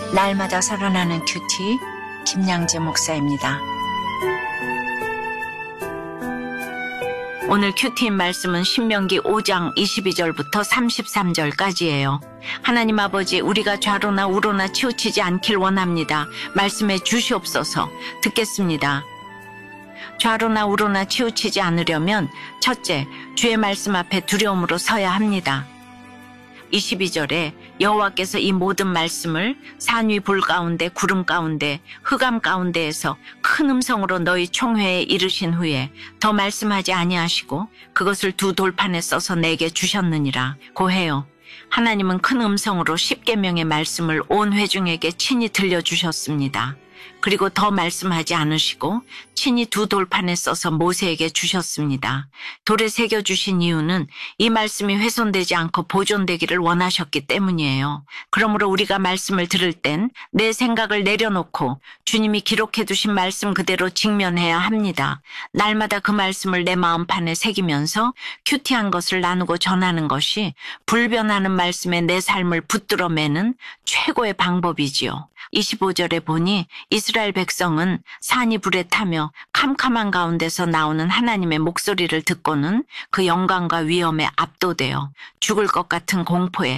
날마다 살아나는 큐티 김양재 목사입니다. 오늘 큐티인 말씀은 신명기 5장 22절부터 33절까지예요. 하나님 아버지, 우리가 좌로나 우로나 치우치지 않길 원합니다. 말씀해 주시옵소서. 듣겠습니다. 좌로나 우로나 치우치지 않으려면 첫째, 주의 말씀 앞에 두려움으로 서야 합니다. 22절에 여호와께서 이 모든 말씀을 산 위 불 가운데 구름 가운데 흑암 가운데에서 큰 음성으로 너희 총회에 이르신 후에 더 말씀하지 아니하시고 그것을 두 돌판에 써서 내게 주셨느니라 고해요. 하나님은 큰 음성으로 십계명의 말씀을 온 회중에게 친히 들려주셨습니다. 그리고 더 말씀하지 않으시고 친히 두 돌판에 써서 모세에게 주셨습니다. 돌에 새겨주신 이유는 이 말씀이 훼손되지 않고 보존되기를 원하셨기 때문이에요. 그러므로 우리가 말씀을 들을 땐 내 생각을 내려놓고 주님이 기록해두신 말씀 그대로 직면해야 합니다. 날마다 그 말씀을 내 마음판에 새기면서 큐티한 것을 나누고 전하는 것이 불변하는 말씀에 내 삶을 붙들어 매는 최고의 방법이지요. 25절에 보니 이스라엘 백성은 산이 불에 타며 캄캄한 가운데서 나오는 하나님의 목소리를 듣고는 그 영광과 위엄에 압도되어 죽을 것 같은 공포에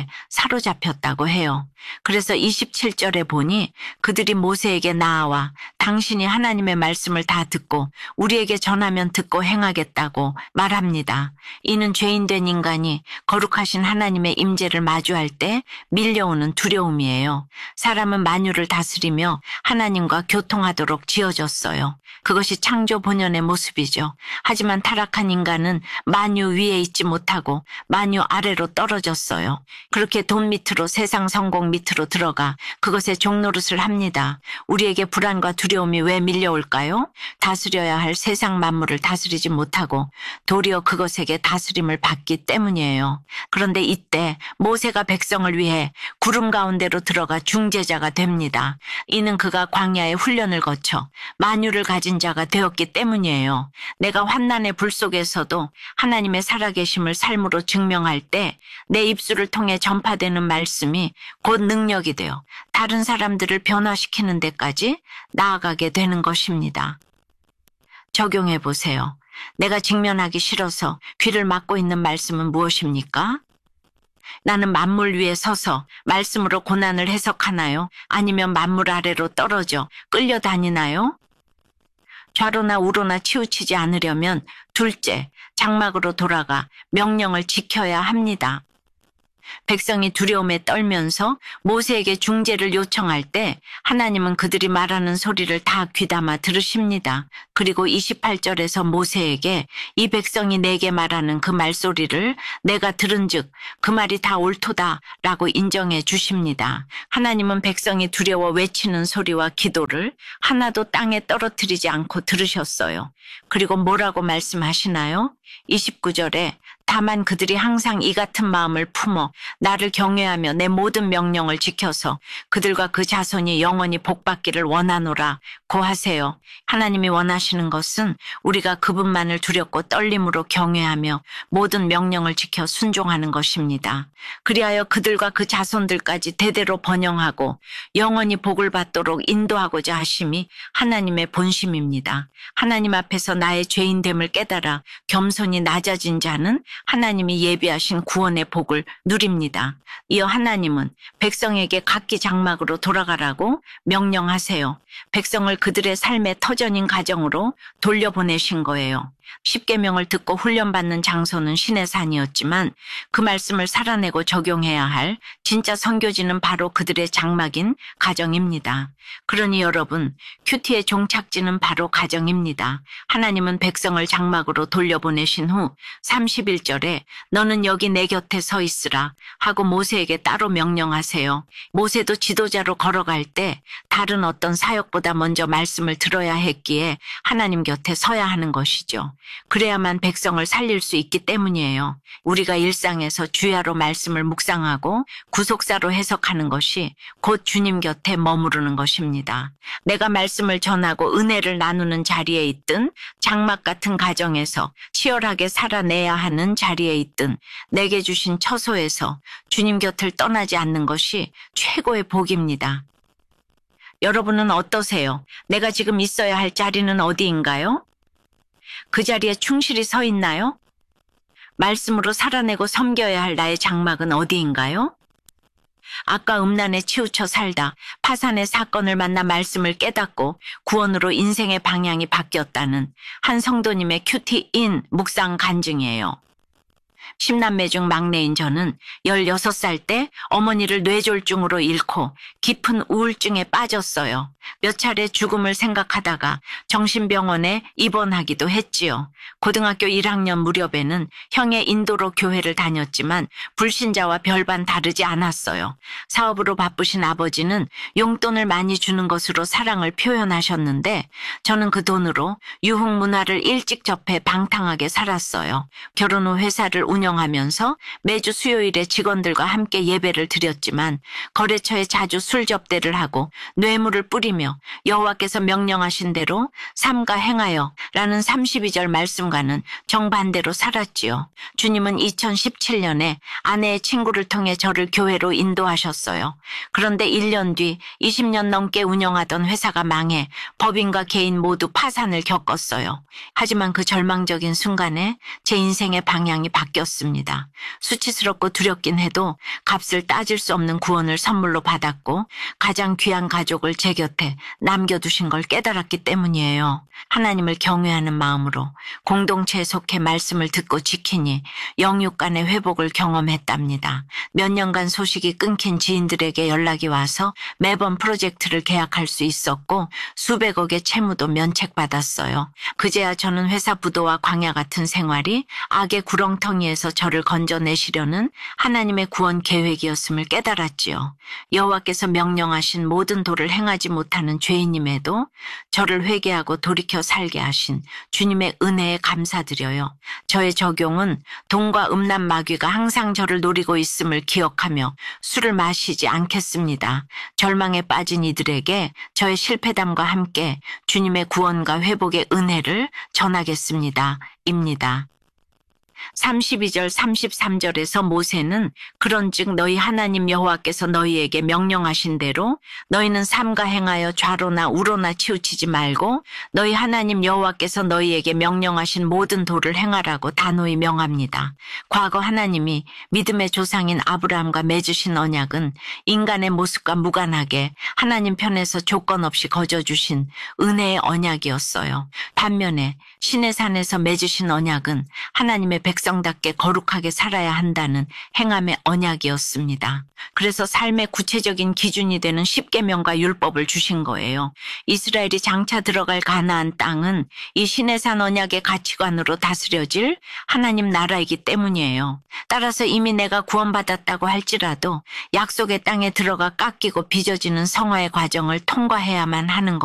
사로잡혔다고 해요. 그래서 27절에 보니 그들이 모세에게 나아와 당신이 하나님의 말씀을 다 듣고 우리에게 전하면 듣고 행하겠다고 말합니다. 이는 죄인된 인간이 거룩하신 하나님의 임재를 마주할 때 밀려오는 두려움이에요. 사람은 만유를 다스리며 하나님과 교통하도록 지어졌어요. 그것이 창조 본연의 모습이죠. 하지만 타락한 인간은 만유 위에 있지 못하고 만유 아래로 떨어졌어요. 그렇게 돈 밑으로 세상 성공 밑으로 들어가 그것에 종노릇을 합니다. 우리에게 불안과 두려움이 왜 밀려올까요? 다스려야 할 세상 만물을 다스리지 못하고 도리어 그것에게 다스림을 받기 때문이에요. 그런데 이때 모세가 백성을 위해 구름 가운데로 들어가 중재자가 됩니다. 이는 그가 광야의 훈련을 거쳐 만유를 가진 자가 되었기 때문이에요. 내가 환난의 불 속에서도 하나님의 살아계심을 삶으로 증명할 때 내 입술을 통해 전파되는 말씀이 곧 능력이 되어 다른 사람들을 변화시키는 데까지 나아가게 되는 것입니다. 적용해 보세요. 내가 직면하기 싫어서 귀를 막고 있는 말씀은 무엇입니까? 나는 만물 위에 서서 말씀으로 고난을 해석하나요? 아니면 만물 아래로 떨어져 끌려다니나요? 좌로나 우로나 치우치지 않으려면 둘째, 장막으로 돌아가 명령을 지켜야 합니다. 백성이 두려움에 떨면서 모세에게 중재를 요청할 때 하나님은 그들이 말하는 소리를 다 귀담아 들으십니다. 그리고 28절에서 모세에게 이 백성이 내게 말하는 그 말소리를 내가 들은즉 그 말이 다 옳도다 라고 인정해 주십니다. 하나님은 백성이 두려워 외치는 소리와 기도를 하나도 땅에 떨어뜨리지 않고 들으셨어요. 그리고 뭐라고 말씀하시나요? 29절에 다만 그들이 항상 이 같은 마음을 품어 나를 경외하며 내 모든 명령을 지켜서 그들과 그 자손이 영원히 복받기를 원하노라 고하세요. 하나님이 원하시는 것은 우리가 그분만을 두렵고 떨림으로 경외하며 모든 명령을 지켜 순종하는 것입니다. 그리하여 그들과 그 자손들까지 대대로 번영하고 영원히 복을 받도록 인도하고자 하심이 하나님의 본심입니다. 하나님 앞에서 나의 죄인됨을 깨달아 겸손히 낮아진 자는 하나님이 예비하신 구원의 복을 누립니다. 이어 하나님은 백성에게 각기 장막으로 돌아가라고 명령하세요. 백성을 그들의 삶의 터전인 가정으로 돌려보내신 거예요. 십계명을 듣고 훈련받는 장소는 신의 산이었지만 그 말씀을 살아내고 적용해야 할 진짜 선교지는 바로 그들의 장막인 가정입니다. 그러니 여러분, 큐티의 종착지는 바로 가정입니다. 하나님은 백성을 장막으로 돌려보내신 후 31절에 너는 여기 내 곁에 서 있으라 하고 모세에게 따로 명령하세요. 모세도 지도자로 걸어갈 때 다른 어떤 사역보다 먼저 말씀을 들어야 했기에 하나님 곁에 서야 하는 것이죠. 그래야만 백성을 살릴 수 있기 때문이에요. 우리가 일상에서 주야로 말씀을 묵상하고 구속사로 해석하는 것이 곧 주님 곁에 머무르는 것입니다. 내가 말씀을 전하고 은혜를 나누는 자리에 있든 장막 같은 가정에서 치열하게 살아내야 하는 자리에 있든 내게 주신 처소에서 주님 곁을 떠나지 않는 것이 최고의 복입니다. 여러분은 어떠세요? 내가 지금 있어야 할 자리는 어디인가요? 그 자리에 충실히 서 있나요? 말씀으로 살아내고 섬겨야 할 나의 장막은 어디인가요? 아까 음란에 치우쳐 살다 파산의 사건을 만나 말씀을 깨닫고 구원으로 인생의 방향이 바뀌었다는 한 성도님의 큐티인 묵상 간증이에요. 10남매 중 막내인 저는 16살 때 어머니를 뇌졸중으로 잃고 깊은 우울증에 빠졌어요. 몇 차례 죽음을 생각하다가 정신병원에 입원하기도 했지요. 고등학교 1학년 무렵에는 형의 인도로 교회를 다녔지만 불신자와 별반 다르지 않았어요. 사업으로 바쁘신 아버지는 용돈을 많이 주는 것으로 사랑을 표현하셨는데 저는 그 돈으로 유흥 문화를 일찍 접해 방탕하게 살았어요. 결혼 후 회사를 운영하면서 매주 수요일에 직원들과 함께 예배를 드렸지만 거래처에 자주 술 접대를 하고 뇌물을 뿌리며 여호와께서 명령하신 대로 삼가 행하여 라는 32절 말씀과는 정반대로 살았지요. 주님은 2017년에 아내의 친구를 통해 저를 교회로 인도하셨어요. 그런데 1년 뒤 20년 넘게 운영하던 회사가 망해 법인과 개인 모두 파산을 겪었어요. 하지만 그 절망적인 순간에 제 인생의 방향이 바뀌었습니다. 수치스럽고 두렵긴 해도 값을 따질 수 없는 구원을 선물로 받았고 가장 귀한 가족을 제 곁에 남겨두신 걸 깨달았기 때문이에요. 하나님을 경외하는 마음으로 공동체에 속해 말씀을 듣고 지키니 영육 간의 회복을 경험했답니다. 몇 년간 소식이 끊긴 지인들에게 연락이 와서 매번 프로젝트를 계약할 수 있었고 수백억의 채무도 면책받았어요. 그제야 저는 회사 부도와 광야 같은 생활이 악의 구렁텅이에서 저를 건져내시려는 하나님의 구원 계획이었음을 깨달았지요. 여호와께서 명령하신 모든 도를 행하지 못하는 죄인임에도 저를 회개하고 돌이켜 살게 하신 주님의 은혜에 감사드려요. 저의 적용은 돈과 음란 마귀가 항상 저를 노리고 있음을 기억하며 술을 마시지 않겠습니다. 절망에 빠진 이들에게 저의 실패담과 함께 주님의 구원과 회복의 은혜를 전하겠습니다. 입니다. 32절 33절에서 모세는 그런즉 너희 하나님 여호와께서 너희에게 명령하신 대로 너희는 삼가 행하여 좌로나 우로나 치우치지 말고 너희 하나님 여호와께서 너희에게 명령하신 모든 도를 행하라고 단호히 명합니다. 과거 하나님이 믿음의 조상인 아브라함과 맺으신 언약은 인간의 모습과 무관하게 하나님 편에서 조건 없이 거저주신 은혜의 언약이었어요. 반면에 시내산에서 맺으신 언약은 하나님의 백성답게 거룩하게 살아야 한다는 행함의 언약이었습니다. 그래서 삶의 구체적인 기준이 되는 십계명과 율법을 주신 거예요. 이스라엘이 장차 들어갈 가나안 땅은 이 시내산 언약의 가치관으로 다스려질 하나님 나라이기 때문이에요. 따라서 이미 내가 구원받았다고 할지라도 약속의 땅에 들어가 깎이고 빚어지는 성화의 과정을 통과해야만 하는